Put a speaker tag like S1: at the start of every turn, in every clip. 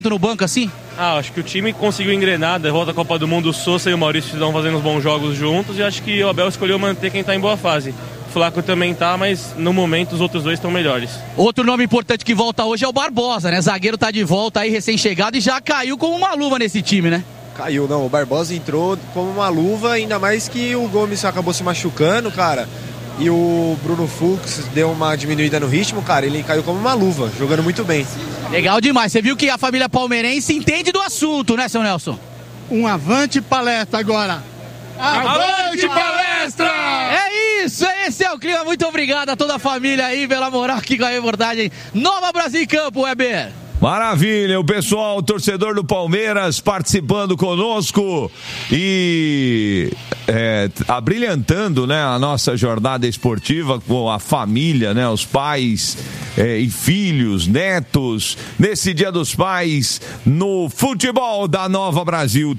S1: no banco assim?
S2: Acho que o time conseguiu engrenar, derrota a Copa do Mundo, o Sousa e o Maurício estão fazendo uns bons jogos juntos e acho que o Abel escolheu manter quem tá em boa fase. O Flaco também tá, mas no momento os outros dois estão melhores.
S1: Outro nome importante que volta hoje é o Barbosa, né? Zagueiro tá de volta aí, recém-chegado, e já caiu como uma luva nesse time, né?
S3: Caiu, não. O Barbosa entrou como uma luva, ainda mais que o Gomes acabou se machucando, cara. E o Bruno Fux deu uma diminuída no ritmo, cara. Ele caiu como uma luva, jogando muito bem.
S1: Legal demais. Você viu que a família palmeirense entende do assunto, né, seu Nelson?
S4: Um avante palestra agora.
S1: Avante palestra! É isso, esse é o clima. Muito obrigado a toda a família aí pela moral aqui com a reportagem Nova Brasil em Campo, Weber.
S5: Maravilha, o pessoal, o torcedor do Palmeiras participando conosco e abrilhantando, né, a nossa jornada esportiva com a família, né, os pais e filhos, netos, nesse Dia dos Pais, no futebol da Nova Brasil,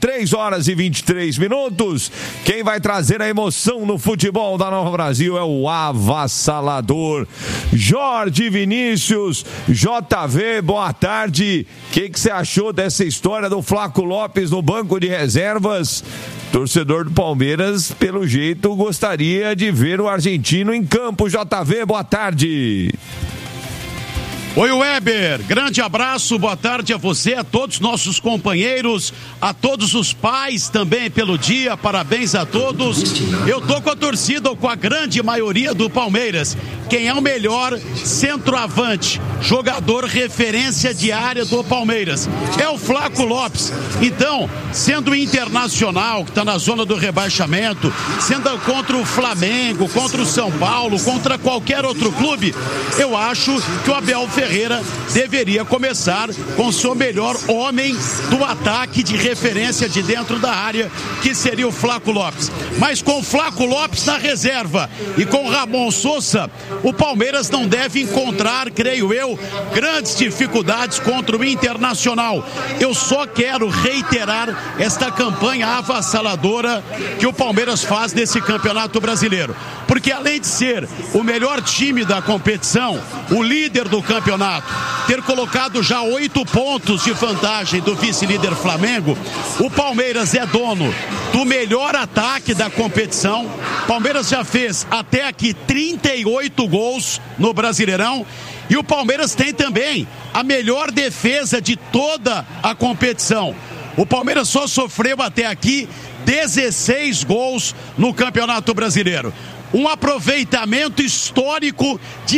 S5: 3h23. Quem vai trazer a emoção no futebol da Nova Brasil é o avassalador Jorge Vinícius. JV, boa tarde. O que você achou dessa história do Flaco Lopes no banco de reservas? Torcedor do Palmeiras, pelo jeito, gostaria de ver o argentino em campo. JV, boa tarde.
S6: Oi, Weber, grande abraço, boa tarde a você, a todos os nossos companheiros, a todos os pais também pelo dia, parabéns a todos. Eu tô com a torcida, ou com a grande maioria do Palmeiras. Quem é o melhor centroavante, jogador referência diária do Palmeiras? É o Flaco Lopes. Então, sendo Internacional, que está na zona do rebaixamento, sendo contra o Flamengo, contra o São Paulo, contra qualquer outro clube, eu acho que o Abel Ferreira deveria começar com o seu melhor homem do ataque de referência de dentro da área, que seria o Flaco Lopes. Mas com o Flaco Lopes na reserva e com o Ramon Sousa, o Palmeiras não deve encontrar, creio eu, grandes dificuldades contra o Internacional. Eu só quero reiterar esta campanha avassaladora que o Palmeiras faz nesse Campeonato Brasileiro. Porque além de ser o melhor time da competição, o líder do campeonato, ter colocado já 8 pontos de vantagem do vice-líder Flamengo, o Palmeiras é dono do melhor ataque da competição. Palmeiras já fez até aqui 38 gols no Brasileirão. E o Palmeiras tem também a melhor defesa de toda a competição. O Palmeiras só sofreu até aqui 16 gols no Campeonato Brasileiro. Um aproveitamento histórico de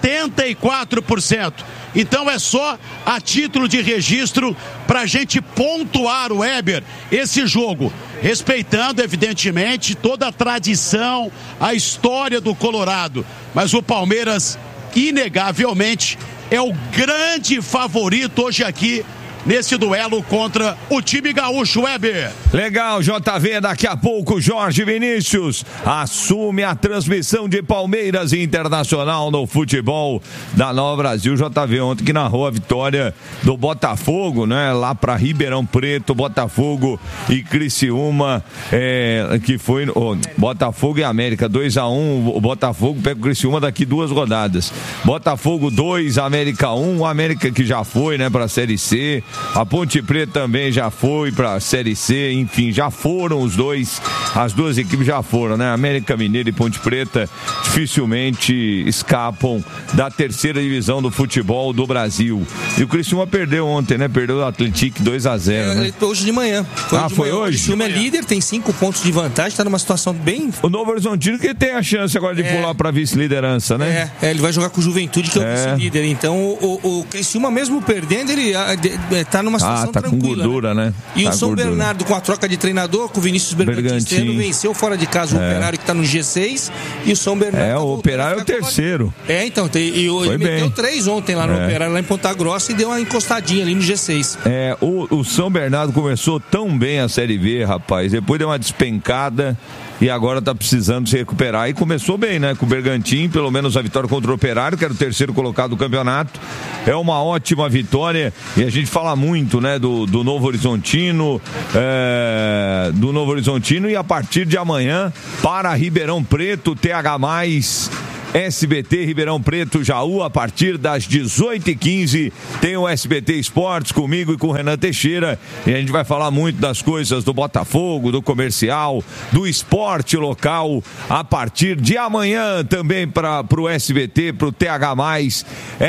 S6: 74%. Então é só a título de registro para a gente pontuar, o Weber, esse jogo, respeitando evidentemente toda a tradição, a história do Colorado, mas o Palmeiras inegavelmente é o grande favorito hoje aqui nesse duelo contra o time gaúcho, Weber.
S5: Legal, JV, daqui a pouco Jorge Vinícius assume a transmissão de Palmeiras e Internacional no futebol da Nova Brasil. JV ontem que narrou a vitória do Botafogo, né, lá para Ribeirão Preto, Botafogo e Criciúma, que foi Botafogo e América 2-1, o Botafogo pega o Criciúma daqui 2 rodadas. Botafogo 2, América 1, o América que já foi, né, para a Série C. A Ponte Preta também já foi para a Série C, enfim, já foram os dois, as duas equipes já foram, né? América Mineiro e Ponte Preta dificilmente escapam da terceira divisão do futebol do Brasil. E o Criciúma perdeu ontem, né? Perdeu o Atlético 2-0, né?
S7: Hoje de manhã.
S5: Foi hoje?
S7: O Criciúma é líder, tem 5 pontos de vantagem, está numa situação bem...
S5: O Novo Horizontino que tem a chance agora de pular para vice-liderança, né?
S7: Ele vai jogar com o Juventude, que é o vice-líder. Então, o Criciúma mesmo perdendo, ele tá numa situação tranquila.
S5: Com gordura, né?
S7: E o São Bernardo, com a troca de treinador, com o Vinícius Bergantino, venceu fora de casa o Operário, que tá no G6, e o São Bernardo...
S5: o Operário é o terceiro.
S7: Então, ele meteu 3 ontem lá no Operário, lá em Ponta Grossa, e deu uma encostadinha ali no G6.
S5: O São Bernardo começou tão bem a Série B, rapaz, depois deu uma despencada, e agora tá precisando se recuperar, e começou bem, né, com o Bergantim, pelo menos a vitória contra o Operário, que era o terceiro colocado do campeonato, é uma ótima vitória, e a gente fala muito, né, do Novo Horizontino, e a partir de amanhã, para Ribeirão Preto, TH+, SBT Ribeirão Preto, Jaú, a partir das 18h15. Tem o SBT Esportes comigo e com o Renan Teixeira. E a gente vai falar muito das coisas do Botafogo, do comercial, do esporte local. A partir de amanhã também para o SBT, para o TH+,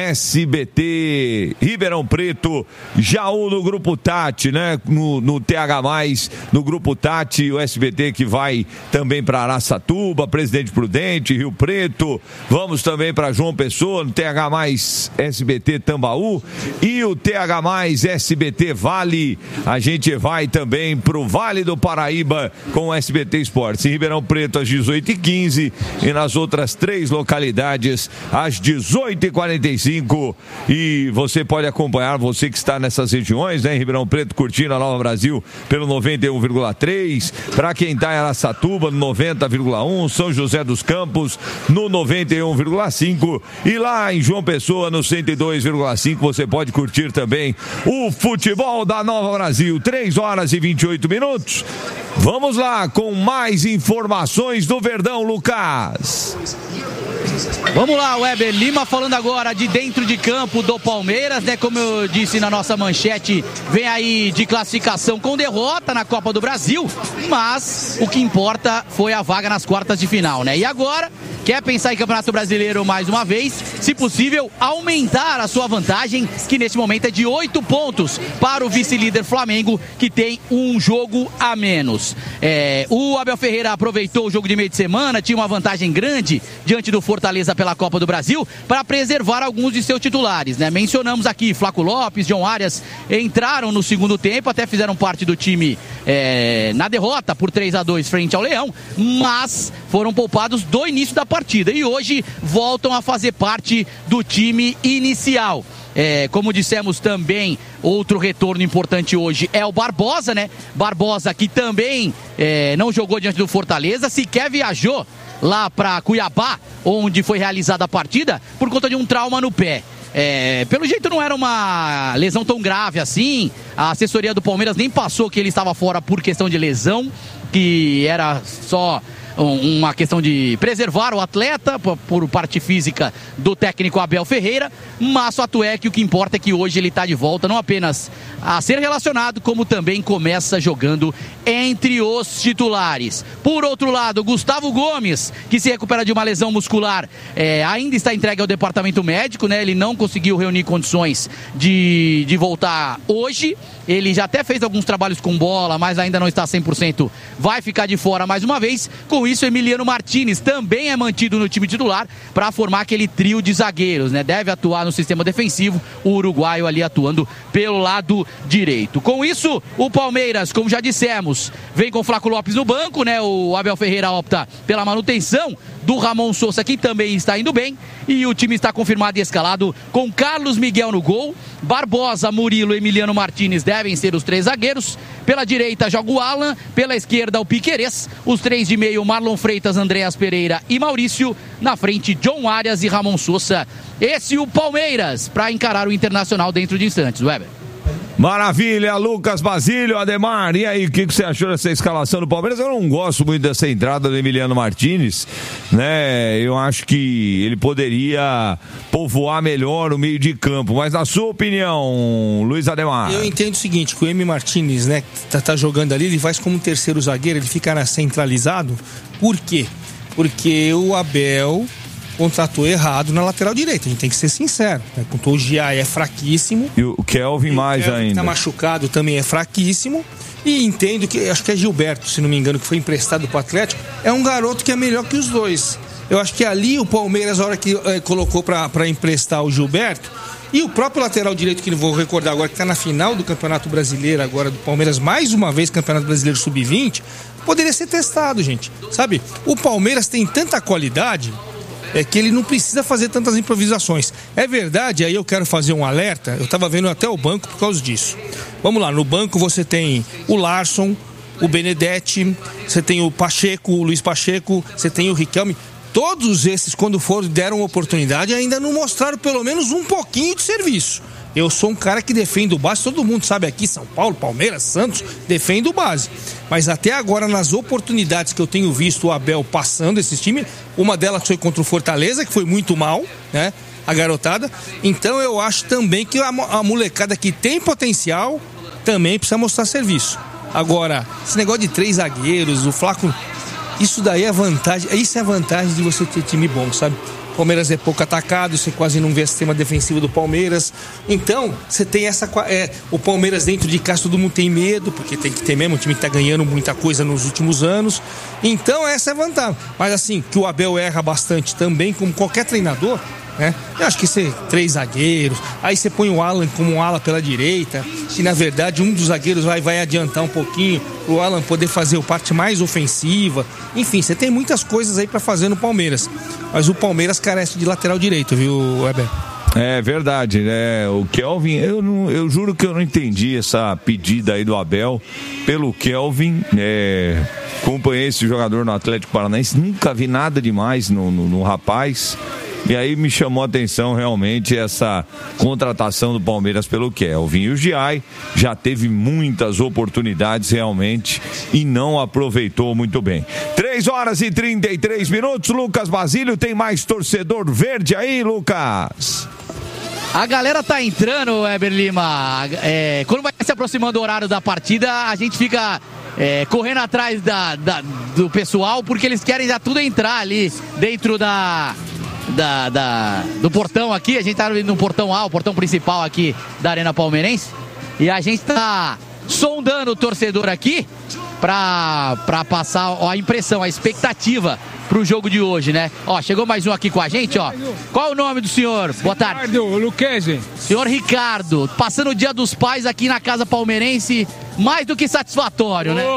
S5: SBT Ribeirão Preto, Jaú no Grupo Tati, né? No TH+, no Grupo Tati, o SBT que vai também para Araçatuba, Presidente Prudente, Rio Preto. Vamos também para João Pessoa, no TH+, SBT Tambaú, e o TH+, SBT Vale. A gente vai também para o Vale do Paraíba com o SBT Esportes. Em Ribeirão Preto às 18h15 e nas outras 3 localidades às 18h45. E você pode acompanhar, você que está nessas regiões, né? Em Ribeirão Preto, curtindo a Nova Brasil pelo 91,3. Para quem está em Araçatuba, no 90,1. São José dos Campos, no 91,5. E lá em João Pessoa, no 102,5. Você pode curtir também o futebol da Nova Brasil. 3h28. Vamos lá com mais informações do Verdão, Lucas.
S1: Vamos lá, Weber Lima falando agora de dentro de campo do Palmeiras, né? Como eu disse na nossa manchete, vem aí de classificação com derrota na Copa do Brasil, mas o que importa foi a vaga nas quartas de final, né? E agora quer pensar em Campeonato Brasileiro mais uma vez, se possível aumentar a sua vantagem, que neste momento é de 8 pontos para o vice-líder Flamengo, que tem um jogo a menos. O Abel Ferreira aproveitou o jogo de meio de semana, tinha uma vantagem grande diante do Fortaleza pela Copa do Brasil, para preservar alguns de seus titulares, né? Mencionamos aqui Flaco Lopes, John Arias, entraram no segundo tempo, até fizeram parte do time na derrota por 3-2 frente ao Leão, mas foram poupados do início da partida e hoje voltam a fazer parte do time inicial. Como dissemos também, outro retorno importante hoje é o Barbosa, né? Barbosa que também não jogou diante do Fortaleza, sequer viajou lá para Cuiabá, onde foi realizada a partida, por conta de um trauma no pé. Pelo jeito não era uma lesão tão grave assim. A assessoria do Palmeiras nem passou que ele estava fora por questão de lesão, que era só uma questão de preservar o atleta por parte física do técnico Abel Ferreira, mas o fato é que o que importa é que hoje ele está de volta, não apenas a ser relacionado, como também começa jogando entre os titulares. Por outro lado, Gustavo Gomes, que se recupera de uma lesão muscular, ainda está entregue ao departamento médico, né? Ele não conseguiu reunir condições de voltar hoje. Ele já até fez alguns trabalhos com bola, mas ainda não está 100%, vai ficar de fora mais uma vez. Com isso, Emiliano Martínez também é mantido no time titular para formar aquele trio de zagueiros, né? Deve atuar no sistema defensivo, o uruguaio ali atuando pelo lado direito. Com isso, o Palmeiras, como já dissemos, vem com o Flaco Lopes no banco, né? O Abel Ferreira opta pela manutenção do Ramon Sousa, que também está indo bem, e o time está confirmado e escalado com Carlos Miguel no gol, Barbosa, Murilo, Emiliano Martínez devem ser os 3 zagueiros. Pela direita joga o Alan, pela esquerda o Piquerez, os 3 de meio Marlon Freitas, Andreas Pereira e Maurício, na frente John Arias e Ramon Sousa. Esse o Palmeiras para encarar o Internacional dentro de instantes. Weber.
S5: Maravilha, Lucas Basílio, Ademar, e aí, o que você achou dessa escalação do Palmeiras? Eu não gosto muito dessa entrada do Emiliano Martínez, né? Eu acho que ele poderia povoar melhor o meio de campo, mas na sua opinião, Luiz Ademar?
S7: Eu entendo o seguinte, que o Emi Martínez, né, tá jogando ali, ele faz como terceiro zagueiro, ele fica centralizado. Por quê? Porque o Abel contratou errado na lateral direita, a gente tem que ser sincero, né? O Gia é fraquíssimo.
S5: E o Kelvin mais ainda.
S7: Tá machucado, também é fraquíssimo. E entendo que, acho que é Gilberto, se não me engano, que foi emprestado pro Atlético, é um garoto que é melhor que os dois. Eu acho que ali o Palmeiras, a hora que colocou para emprestar o Gilberto, e o próprio lateral direito, que não vou recordar agora, que está na final do Campeonato Brasileiro agora do Palmeiras, mais uma vez Campeonato Brasileiro Sub-20, poderia ser testado, gente. Sabe, o Palmeiras tem tanta qualidade que ele não precisa fazer tantas improvisações. É verdade, aí eu quero fazer um alerta, eu estava vendo até o banco por causa disso. Vamos lá, no banco você tem o Larson, o Benedetti, você tem o Pacheco, o Luiz Pacheco, você tem o Riquelme. Todos esses, quando deram oportunidade, ainda não mostraram pelo menos um pouquinho de serviço. Eu sou um cara que defende o base, todo mundo sabe aqui, São Paulo, Palmeiras, Santos, defende o base. Mas até agora, nas oportunidades que eu tenho visto o Abel passando esses times, uma delas foi contra o Fortaleza, que foi muito mal, né? A garotada. Então eu acho também que a molecada que tem potencial também precisa mostrar serviço. Agora, esse negócio de 3 zagueiros, o Flaco, isso daí é vantagem. Isso é vantagem de você ter time bom, sabe? O Palmeiras é pouco atacado, você quase não vê o sistema defensivo do Palmeiras. Então, você tem o Palmeiras dentro de casa, todo mundo tem medo, porque tem que ter mesmo, o time que tá ganhando muita coisa nos últimos anos. Então, essa é a vantagem. Mas assim, que o Abel erra bastante também, como qualquer treinador, né? Eu acho que você 3 zagueiros, aí você põe o Alan como um ala pela direita, e na verdade um dos zagueiros vai adiantar um pouquinho o Alan poder fazer a parte mais ofensiva. Enfim, você tem muitas coisas aí pra fazer no Palmeiras, mas o Palmeiras carece de lateral direito, viu, Weber?
S5: É verdade, né? O Kelvin, eu juro que eu não entendi essa pedida aí do Abel pelo Kelvin. Acompanhei esse jogador no Atlético Paranaense, nunca vi nada demais no rapaz. E aí me chamou a atenção realmente essa contratação do Palmeiras pelo Kelvin. E o Giai já teve muitas oportunidades realmente e não aproveitou muito bem. 3h33, Lucas Basílio, tem mais torcedor verde aí, Lucas?
S1: A galera tá entrando, Weber Lima. Quando vai se aproximando do horário da partida, a gente fica correndo atrás do pessoal, porque eles querem já tudo entrar ali dentro do portão aqui. A gente tá no portão A, o portão principal aqui da Arena Palmeirense, e a gente tá sondando o torcedor aqui pra passar a impressão, a expectativa pro jogo de hoje, né? Ó, chegou mais um aqui com a gente, ó. Qual o nome do senhor? Boa tarde.
S8: Ricardo Luquezzi.
S1: Senhor Ricardo, passando o Dia dos Pais aqui na Casa Palmeirense, mais do que satisfatório, né?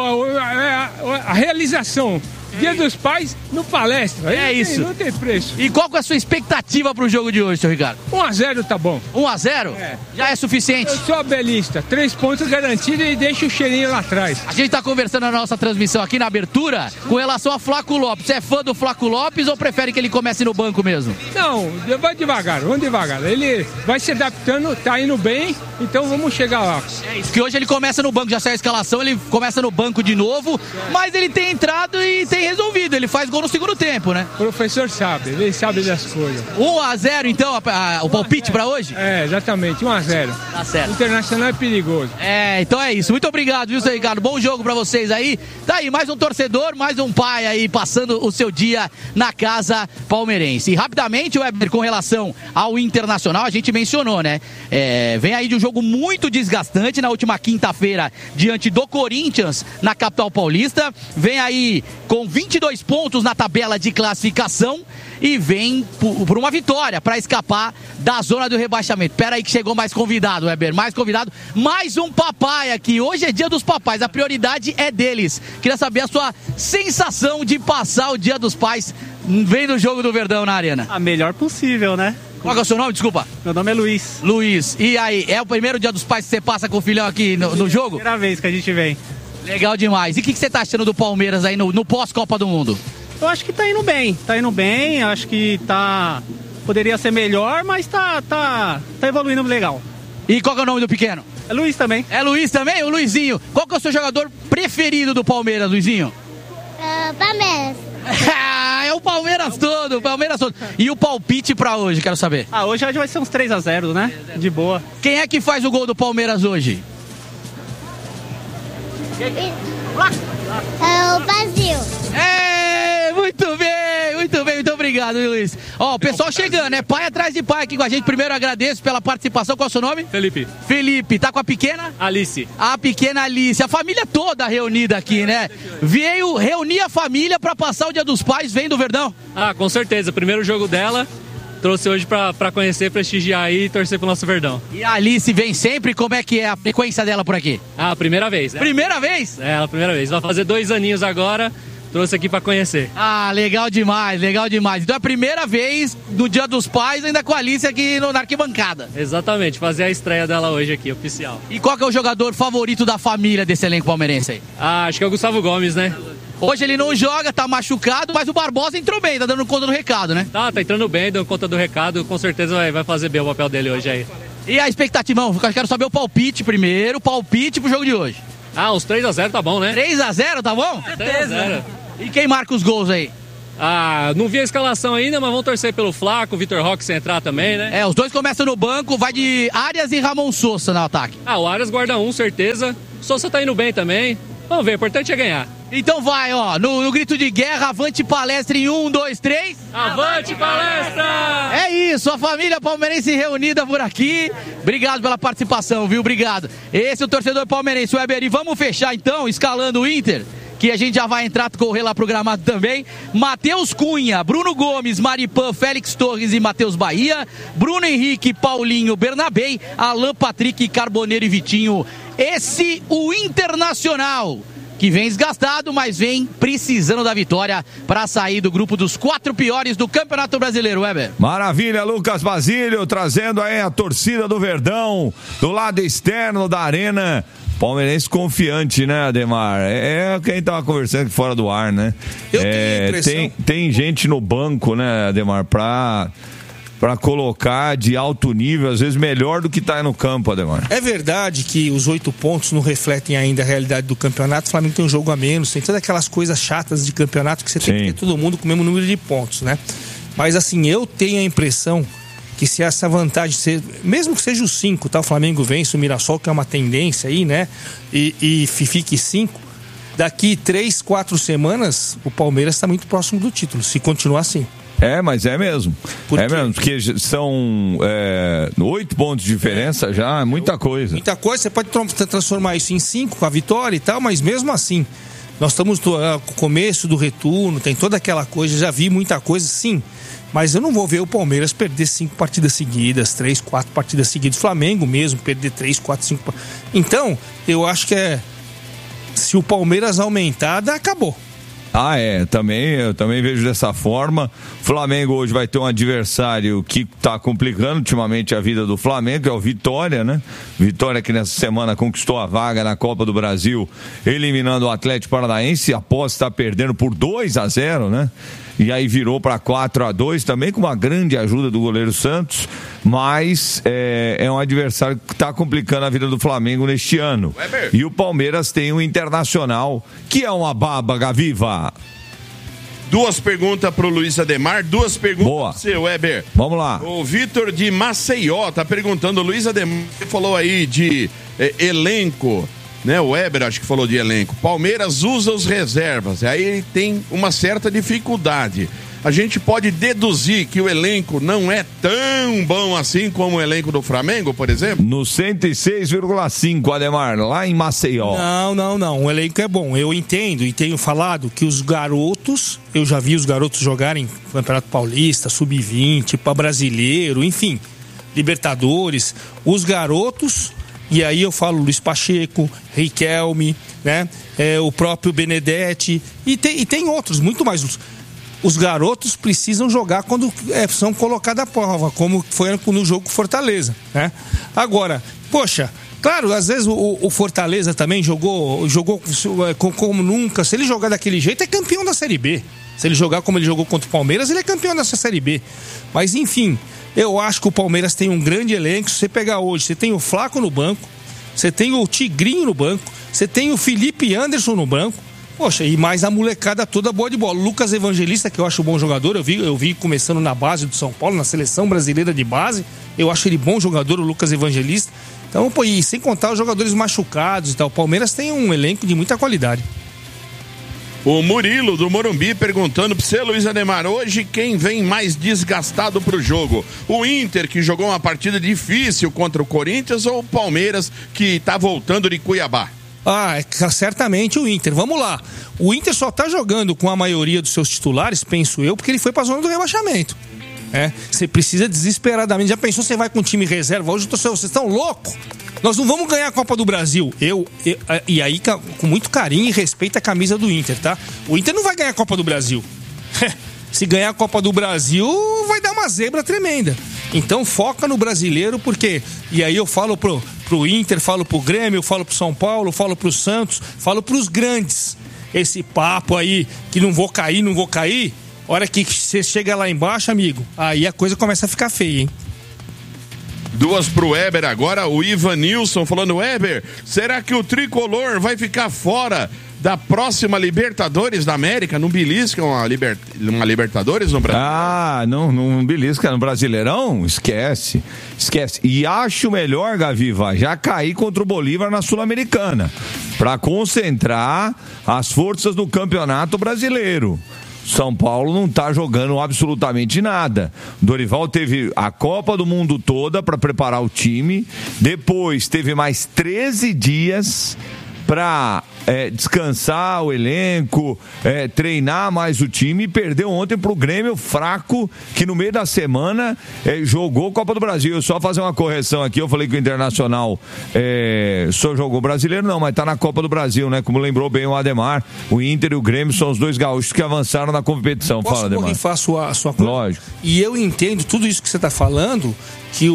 S8: A realização. Dia dos Pais no Palestra.
S1: Isso.
S8: Não tem preço.
S1: E qual que é a sua expectativa pro jogo de hoje, seu Ricardo?
S8: 1-0 tá bom.
S1: 1-0? Já é suficiente?
S8: Eu sou abelista. 3 pontos garantidos e deixa o cheirinho lá atrás.
S1: A gente tá conversando na nossa transmissão aqui na abertura com relação a Flaco Lopes. Você é fã do Flaco Lopes ou prefere que ele comece no banco mesmo?
S8: Não, vai devagar, vamos devagar. Ele vai se adaptando, tá indo bem, então vamos chegar lá.
S1: É isso, que hoje ele começa no banco, já saiu a escalação, ele começa no banco de novo, mas ele tem entrado e tem resolvido, ele faz gol no segundo tempo, né?
S8: O professor sabe, ele sabe das coisas.
S1: 1-0 então, o palpite pra hoje?
S8: Exatamente, 1-0.
S1: Tá certo.
S8: Internacional é perigoso.
S1: Então é isso, muito obrigado, viu, seu Ricardo? Bom jogo pra vocês aí. Tá aí, mais um torcedor, mais um pai aí passando o seu dia na Casa Palmeirense. E rapidamente, Weber, com relação ao Internacional, a gente mencionou, né? Vem aí de um jogo muito desgastante na última quinta-feira diante do Corinthians na capital paulista. Vem aí com 22 pontos na tabela de classificação e vem por uma vitória para escapar da zona do rebaixamento. Pera aí que chegou mais convidado, Weber, mais convidado, mais um papai aqui. Hoje é dia dos papais, a prioridade é deles. Queria saber a sua sensação de passar o Dia dos Pais vendo o jogo do Verdão na Arena.
S9: A melhor possível, né?
S1: Qual é o seu nome? Desculpa.
S9: Meu nome é Luiz.
S1: Luiz, e aí, é o primeiro Dia dos Pais que você passa com o filhão aqui no jogo?
S9: Primeira vez que a gente vem.
S1: Legal demais. E o que você tá achando do Palmeiras aí no pós-Copa do Mundo?
S9: Eu acho que tá indo bem, acho que poderia ser melhor, mas tá evoluindo legal.
S1: E qual que é o nome do pequeno?
S9: É Luiz também.
S1: É Luiz também? O Luizinho. Qual que é o seu jogador preferido do Palmeiras, Luizinho?
S10: Palmeiras.
S1: É o Palmeiras todo, E o palpite pra hoje, quero saber.
S9: Hoje vai ser uns 3-0, né? De boa.
S1: Quem é que faz o gol do Palmeiras hoje?
S10: É o Brasil.
S1: Muito bem, muito obrigado, Luiz. Ó, o pessoal chegando, né? Pai atrás de pai aqui com a gente. Primeiro agradeço pela participação. Qual é o seu nome?
S2: Felipe.
S1: Felipe, tá com a pequena?
S2: Alice.
S1: A pequena Alice. A família toda reunida aqui, né? Veio reunir a família pra passar o Dia dos Pais, vem do Verdão?
S2: Com certeza. Primeiro jogo dela. Trouxe hoje pra conhecer, prestigiar aí e torcer pro nosso Verdão.
S1: E a Alice vem sempre? Como é que é a frequência dela por aqui?
S2: Primeira vez.
S1: Primeira vez?
S2: A primeira vez. Vai fazer 2 aninhos agora. Trouxe aqui pra conhecer.
S1: Legal demais, legal demais. Então é a primeira vez do Dia dos Pais, ainda com a Alice aqui na arquibancada.
S2: Exatamente, fazer a estreia dela hoje aqui, oficial.
S1: E qual que é o jogador favorito da família desse elenco palmeirense aí?
S2: Acho que é o Gustavo Gomes, né?
S1: Hoje ele não joga, tá machucado, mas o Barbosa entrou bem, tá dando conta do recado, né?
S2: Tá entrando bem, dando conta do recado, com certeza vai fazer bem o papel dele hoje aí.
S1: E a expectativa, eu quero saber o palpite primeiro, palpite pro jogo de hoje.
S11: Uns 3-0 tá bom, né?
S1: 3-0, tá bom?
S11: Certeza.
S1: E quem marca os gols aí?
S11: Não vi a escalação ainda, mas vamos torcer pelo Flaco, o Vitor Roque se entrar também, né?
S1: Os dois começam no banco, vai de Arias e Ramon Sosa no ataque.
S11: O Arias guarda certeza. Sosa tá indo bem também. Vamos ver, o importante é ganhar.
S1: Então vai, no grito de guerra, avante palestra em 1, 2, 3.
S11: Avante palestra!
S1: É isso, a família palmeirense reunida por aqui. Obrigado pela participação, viu? Obrigado. Esse é o torcedor palmeirense, Weber. E vamos fechar então, escalando o Inter, que a gente já vai entrar, correr lá programado também. Matheus Cunha, Bruno Gomes, Maripan, Félix Torres e Matheus Bahia, Bruno Henrique, Paulinho, Bernabei, Alan Patrick, Carboneiro e Vitinho. Esse, o Internacional, que vem desgastado, mas vem precisando da vitória para sair do grupo dos 4 piores do Campeonato Brasileiro, Weber.
S5: Maravilha, Lucas Basílio, trazendo aí a torcida do Verdão, do lado externo da arena. Palmeirense confiante, né, Ademar? É quem tava conversando aqui fora do ar, né?
S7: Eu tenho a impressão.
S5: Tem gente no banco, né, Ademar, pra colocar de alto nível, às vezes melhor do que tá aí no campo, Ademar.
S7: É verdade que os 8 pontos não refletem ainda a realidade do campeonato. O Flamengo tem um jogo a menos, tem todas aquelas coisas chatas de campeonato que você tem que ter todo mundo com o mesmo número de pontos, né? Mas assim, eu tenho a impressão que se essa vantagem, mesmo que seja os 5, tá? O Flamengo vence o Mirassol, que é uma tendência aí, né? E fique 5, daqui 3, 4 semanas o Palmeiras está muito próximo do título, se continuar assim.
S5: Mas é mesmo. Mesmo, porque são 8 pontos de diferença já, é muita coisa.
S7: Muita coisa, você pode transformar isso em 5 com a vitória e tal, mas mesmo assim, nós estamos no começo do retorno, tem toda aquela coisa, já vi muita coisa, sim. Mas eu não vou ver o Palmeiras perder 5 partidas seguidas, 3, 4 partidas seguidas. Flamengo mesmo perder 3, 4, 5. Então, eu acho que se o Palmeiras aumentar, acabou.
S5: Eu também vejo dessa forma. Flamengo hoje vai ter um adversário que está complicando ultimamente a vida do Flamengo, que é o Vitória, né? Vitória que nessa semana conquistou a vaga na Copa do Brasil, eliminando o Atlético Paranaense após estar perdendo por 2-0, né? E aí virou para 4-2 também, com uma grande ajuda do goleiro Santos, mas é um adversário que está complicando a vida do Flamengo neste ano. Weber. E o Palmeiras tem o Internacional, que é uma baba, Gaviva.
S12: 2 perguntas pro Luiz Ademar, 2 perguntas pro seu, Weber.
S5: Vamos lá.
S12: O Vitor de Maceió tá perguntando, o Luiz Ademar falou aí de elenco, né? O Weber acho que falou de elenco. Palmeiras usa os reservas, aí tem uma certa dificuldade. A gente pode deduzir que o elenco não é tão bom assim como o elenco do Flamengo, por exemplo?
S5: No 106,5, Ademar, lá em Maceió.
S7: Não, o elenco é bom. Eu entendo e tenho falado que os garotos, eu já vi os garotos jogarem Campeonato Paulista, Sub-20, para Brasileiro, enfim, Libertadores. Os garotos... E aí eu falo Luiz Pacheco, Riquelme, né? O próprio Benedetti e tem outros, muito mais. Os garotos precisam jogar quando são colocados à prova, como foi no jogo Fortaleza, né? Agora, poxa, claro, às vezes o Fortaleza também jogou como nunca. Se ele jogar daquele jeito, é campeão da Série B. Se ele jogar como ele jogou contra o Palmeiras, ele é campeão dessa Série B. Mas enfim, eu acho que o Palmeiras tem um grande elenco. Se você pegar hoje, você tem o Flaco no banco, você tem o Tigrinho no banco, você tem o Felipe Anderson no banco. Poxa, e mais a molecada toda boa de bola. Lucas Evangelista, que eu acho um bom jogador, eu vi começando na base do São Paulo, na seleção brasileira de base. Eu acho ele bom jogador, o Lucas Evangelista. Então, pô, e sem contar os jogadores machucados e tal, o Palmeiras tem um elenco de muita qualidade.
S12: O Murilo do Morumbi perguntando para você, Luiz Ademar, hoje quem vem mais desgastado pro jogo? O Inter, que jogou uma partida difícil contra o Corinthians, ou o Palmeiras, que tá voltando de Cuiabá?
S7: Certamente o Inter. Vamos lá. O Inter só tá jogando com a maioria dos seus titulares, penso eu, porque ele foi pra zona do rebaixamento. Você precisa desesperadamente. Já pensou, você vai com o time reserva? Hoje vocês estão loucos? Nós não vamos ganhar a Copa do Brasil. E aí, com muito carinho e respeito a camisa do Inter, tá? O Inter não vai ganhar a Copa do Brasil. Se ganhar a Copa do Brasil, vai dar uma zebra tremenda. Então foca no brasileiro, porque... E aí eu falo pro Inter, falo pro Grêmio, falo pro São Paulo, falo pro Santos, falo pros grandes. Esse papo aí, que não vou cair... Hora que você chega lá embaixo, amigo, aí a coisa começa a ficar feia, hein?
S12: Duas pro Weber agora, o Ivanilson falando, Weber, será que o tricolor vai ficar fora da próxima Libertadores da América? Não belisca uma Libertadores no Brasil?
S5: Ah, não belisca no Brasileirão? Esquece. E acho melhor, Gaviva, já cair contra o Bolívar na Sul-Americana, para concentrar as forças no Campeonato Brasileiro. São Paulo não está jogando absolutamente nada. Dorival teve a Copa do Mundo toda para preparar o time, depois teve mais 13 dias para descansar o elenco, treinar mais o time, e perdeu ontem pro Grêmio fraco, que no meio da semana jogou Copa do Brasil. Só fazer uma correção aqui, eu falei que o Internacional só jogou brasileiro, não, mas tá na Copa do Brasil, né? Como lembrou bem o Ademar, o Inter e o Grêmio são os dois gaúchos que avançaram na competição. Fala, Ademar.
S7: Posso faço a sua coisa?
S5: Lógico.
S7: E eu entendo tudo isso que você tá falando, que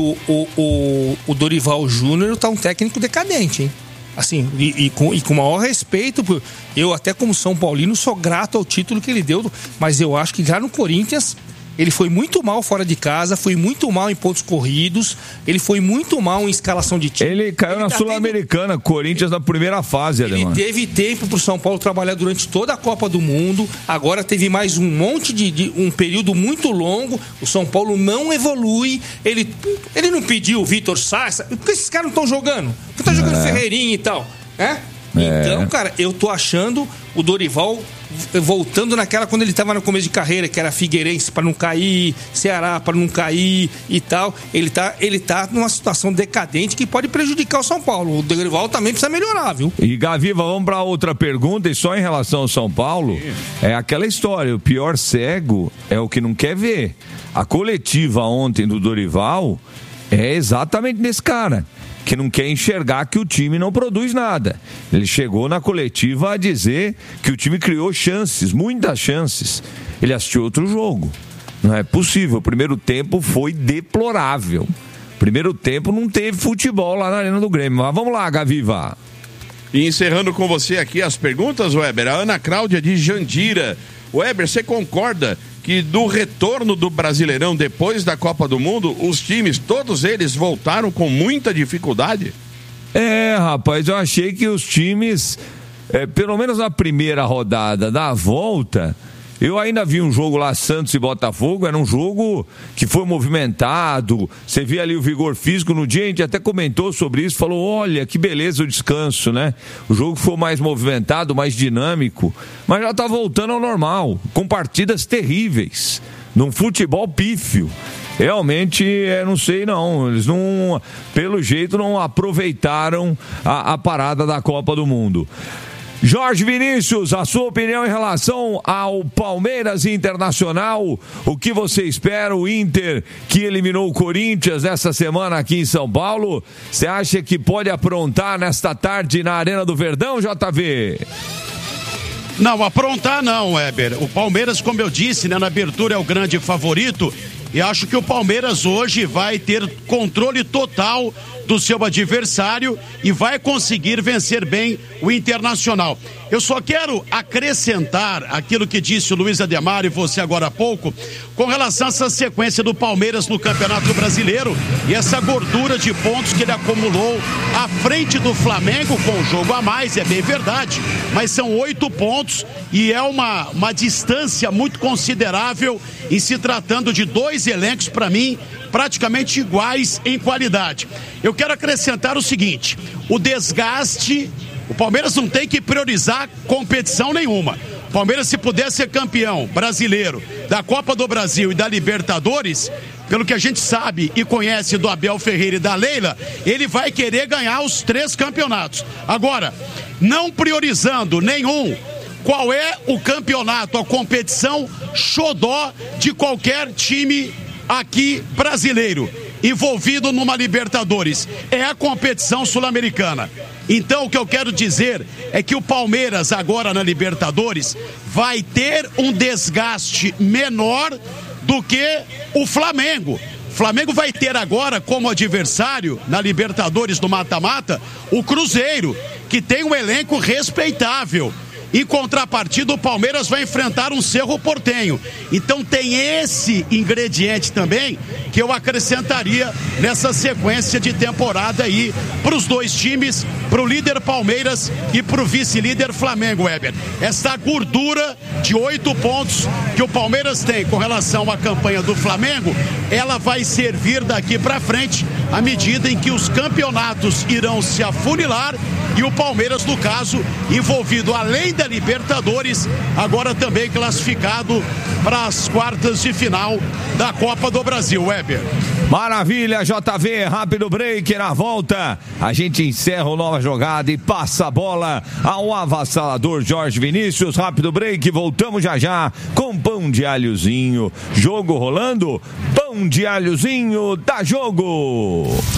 S7: o Dorival Júnior tá um técnico decadente, hein? Assim, e com o maior respeito, eu até como São Paulino sou grato ao título que ele deu, mas eu acho que já no Corinthians ele foi muito mal fora de casa, foi muito mal em pontos corridos, ele foi muito mal em escalação de time.
S5: Ele caiu na Sul-Americana, Corinthians na primeira fase, Ademar.
S7: Ele teve tempo pro São Paulo trabalhar durante toda a Copa do Mundo, agora teve mais um monte de um período muito longo, o São Paulo não evolui, ele não pediu o Vitor Sá, por que esses caras não estão jogando? Por que tá jogando Ferreirinha e tal, né? Então, cara, eu tô achando o Dorival voltando naquela quando ele estava no começo de carreira, que era Figueirense para não cair, Ceará para não cair e tal. Ele tá numa situação decadente que pode prejudicar o São Paulo. O Dorival também precisa melhorar, viu?
S5: E Gaviva, vamos para outra pergunta, e só em relação ao São Paulo, é aquela história, o pior cego é o que não quer ver. A coletiva ontem do Dorival é exatamente nesse cara, que não quer enxergar que o time não produz nada. Ele chegou na coletiva a dizer que o time criou chances, muitas chances. Ele assistiu outro jogo. Não é possível. O primeiro tempo foi deplorável. Primeiro tempo não teve futebol lá na Arena do Grêmio. Mas vamos lá, Gaviva.
S12: E encerrando com você aqui as perguntas, Weber, a Ana Cláudia de Jandira. Weber, você concorda que do retorno do Brasileirão depois da Copa do Mundo, os times, todos eles voltaram com muita dificuldade?
S5: Rapaz, eu achei que os times, pelo menos na primeira rodada da volta, eu ainda vi um jogo lá, Santos e Botafogo, era um jogo que foi movimentado, você via ali o vigor físico, no dia a gente até comentou sobre isso, falou, olha, que beleza o descanso, né? O jogo foi mais movimentado, mais dinâmico, mas já tá voltando ao normal, com partidas terríveis, num futebol pífio. Realmente, não sei não, eles não, pelo jeito, não aproveitaram a parada da Copa do Mundo. Jorge Vinícius, a sua opinião em relação ao Palmeiras Internacional, o que você espera? O Inter que eliminou o Corinthians essa semana aqui em São Paulo, você acha que pode aprontar nesta tarde na Arena do Verdão, JV?
S6: Não, aprontar não, Weber. O Palmeiras, como eu disse, né, na abertura é o grande favorito, e acho que o Palmeiras hoje vai ter controle total do seu adversário e vai conseguir vencer bem o Internacional. Eu só quero acrescentar aquilo que disse o Luiz Ademar e você agora há pouco, com relação a essa sequência do Palmeiras no Campeonato Brasileiro e essa gordura de pontos que ele acumulou à frente do Flamengo com o jogo a mais, é bem verdade, mas são 8 pontos e é uma distância muito considerável em se tratando de dois elencos, para mim, praticamente iguais em qualidade. Eu quero acrescentar o seguinte, o desgaste, o Palmeiras não tem que priorizar competição nenhuma. O Palmeiras, se puder ser campeão brasileiro da Copa do Brasil e da Libertadores, pelo que a gente sabe e conhece do Abel Ferreira e da Leila, ele vai querer ganhar os 3 campeonatos. Agora, não priorizando nenhum, qual é o campeonato, a competição xodó de qualquer time aqui brasileiro envolvido numa Libertadores? É a competição sul-americana. Então o que eu quero dizer é que o Palmeiras agora na Libertadores vai ter um desgaste menor do que o Flamengo. O Flamengo vai ter agora como adversário na Libertadores do mata-mata o Cruzeiro, que tem um elenco respeitável. Em contrapartida, o Palmeiras vai enfrentar um Cerro Porteño. Então tem esse ingrediente também que eu acrescentaria nessa sequência de temporada aí para os dois times, para o líder Palmeiras e para o vice-líder Flamengo, Weber. Essa gordura de 8 pontos que o Palmeiras tem com relação à campanha do Flamengo, ela vai servir daqui para frente à medida em que os campeonatos irão se afunilar e o Palmeiras, no caso, envolvido além da Libertadores, agora também classificado para as quartas de final da Copa do Brasil, Weber.
S5: Maravilha, JV, rápido break, na volta a gente encerra o Nova Jogada e passa a bola ao avassalador Jorge Vinícius. Rápido break, voltamos já já com Pão de Alhozinho. Jogo rolando, Pão de Alhozinho, dá jogo!